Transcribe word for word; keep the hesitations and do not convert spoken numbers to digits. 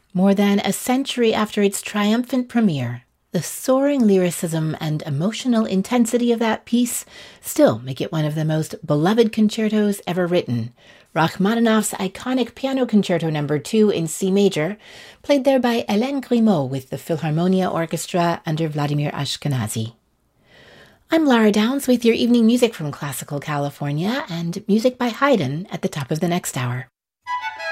More than a century after its triumphant premiere, the soaring lyricism and emotional intensity of that piece still make it one of the most beloved concertos ever written. Rachmaninoff's iconic Piano Concerto Number two in C major, played there by Hélène Grimaud with the Philharmonia Orchestra under Vladimir Ashkenazy. I'm Lara Downs with your evening music from Classical California and music by Haydn at the top of the next hour.